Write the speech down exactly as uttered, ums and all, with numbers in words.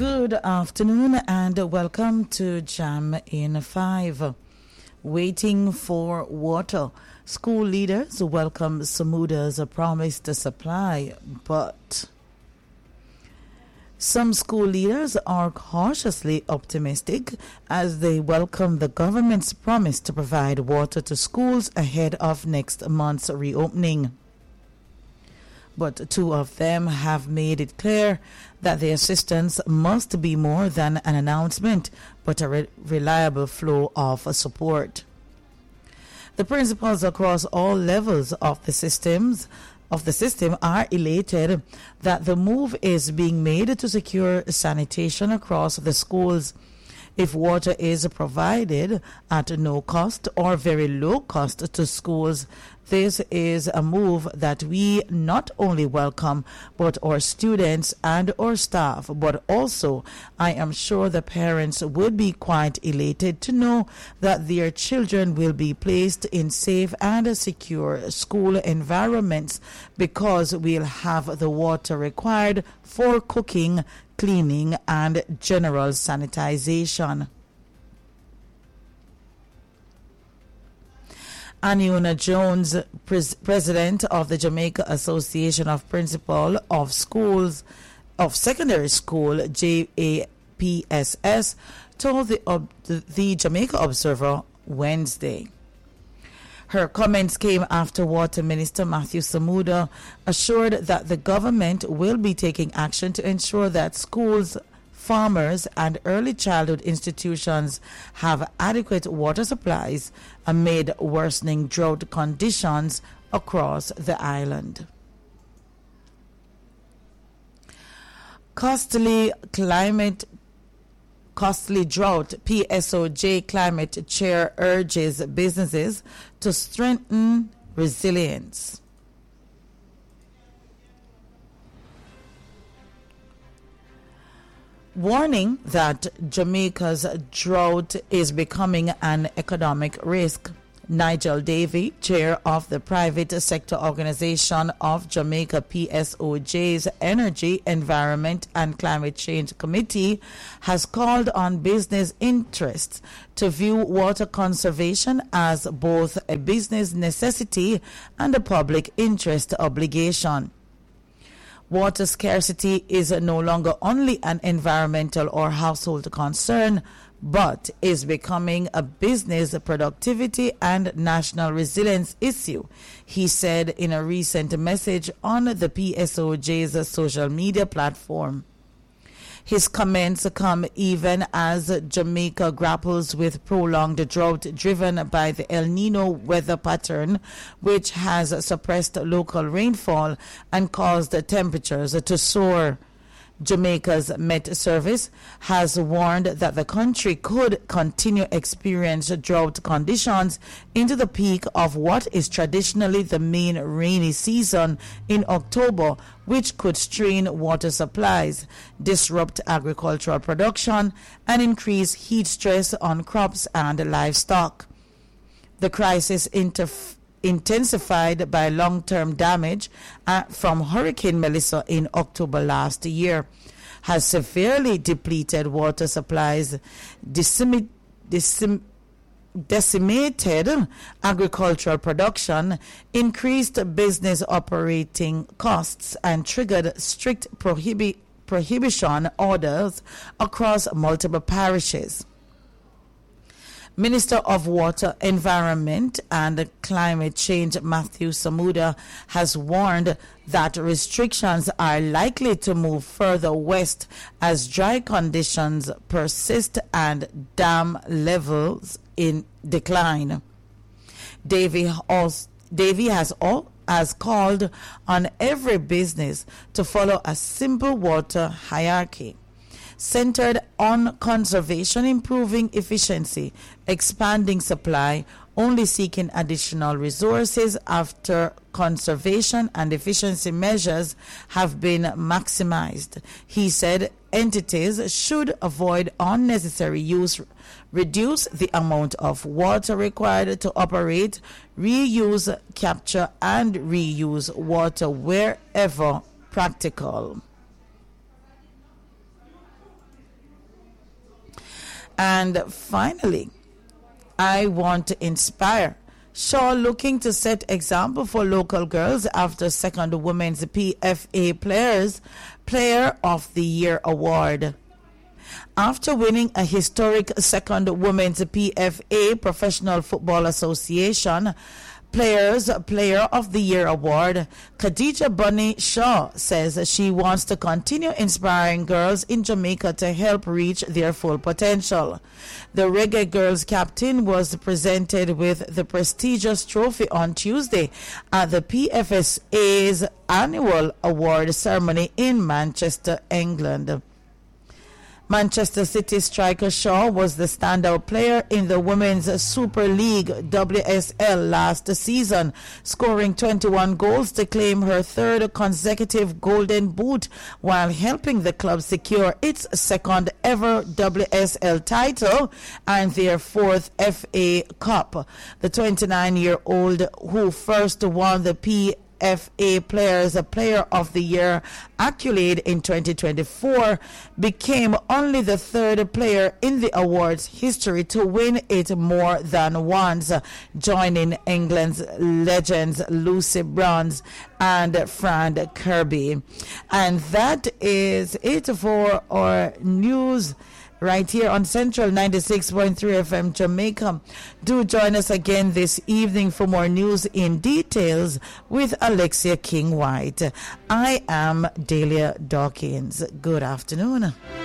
Good afternoon and welcome to Jam in five. Waiting for water. School leaders welcome Samuda's promised supply, but some school leaders are cautiously optimistic as they welcome the government's promise to provide water to schools ahead of next month's reopening. But two of them have made it clear that the assistance must be more than an announcement, but a re- reliable flow of support. The principals across all levels of the systems of the system are elated that the move is being made to secure sanitation across the schools. If water is provided at no cost or very low cost to schools, this is a move that we not only welcome, but our students and our staff, but also I am sure the parents would be quite elated to know that their children will be placed in safe and secure school environments because we'll have the water required for cooking, cleaning, and general sanitization. Aniuna Jones, pres- president of the Jamaica Association of Principals of Schools of Secondary School, J A P S S, told the, ob- the Jamaica Observer Wednesday. Her comments came after Water Minister Matthew Samuda assured that the government will be taking action to ensure that schools, farmers, and early childhood institutions have adequate water supplies amid worsening drought conditions across the island. Costly climate Costly drought. P S O J Climate Chair urges businesses to strengthen resilience. Warning that Jamaica's drought is becoming an economic risk. Nigel Davey, chair of the private sector organization of Jamaica P S O J's Energy, Environment and Climate Change Committee, has called on business interests to view water conservation as both a business necessity and a public interest obligation. Water scarcity is no longer only an environmental or household concern, but is becoming a business productivity and national resilience issue, he said in a recent message on the P S O J's social media platform. His comments come even as Jamaica grapples with prolonged drought driven by the El Nino weather pattern, which has suppressed local rainfall and caused temperatures to soar. Jamaica's Met Service has warned that the country could continue experience drought conditions into the peak of what is traditionally the main rainy season in October, which could strain water supplies, disrupt agricultural production, and increase heat stress on crops and livestock. The crisis interferes intensified by long-term damage uh, from Hurricane Melissa in October last year, has severely depleted water supplies, decimi- decim- decimated agricultural production, increased business operating costs, and triggered strict prohibi- prohibition orders across multiple parishes. Minister of Water, Environment and Climate Change Matthew Samuda has warned that restrictions are likely to move further west as dry conditions persist and dam levels in decline. Davy, also, Davy has all has called on every business to follow a simple water hierarchy centered on conservation, improving efficiency, expanding supply, only seeking additional resources after conservation and efficiency measures have been maximized. He said entities should avoid unnecessary use, reduce the amount of water required to operate, reuse, capture, and reuse water wherever practical. And finally, I want to inspire. Shaw looking to set example for local girls after second Women's P F A Players Player of the Year award. After winning a historic second Women's P F A Professional Football Association Players Player of the Year award, Khadija Bunny Shaw says she wants to continue inspiring girls in Jamaica to help reach their full potential. The Reggae Girls captain was presented with the prestigious trophy on Tuesday at the P F S A's annual award ceremony in Manchester, England. Manchester City striker Shaw was the standout player in the Women's Super League W S L last season, scoring twenty-one goals to claim her third consecutive Golden Boot while helping the club secure its second ever W S L title and their fourth F A Cup. The twenty-nine-year-old who first won the P F A Players Player of the Year accolade in twenty twenty-four became only the third player in the awards history to win it more than once, joining England's legends Lucy Bronze and Fran Kirby. And that is it for our news right here on Central ninety-six point three F M Jamaica. Do join us again this evening for more news in details with Alexia King White. I am Dahlia Dawkins. Good afternoon.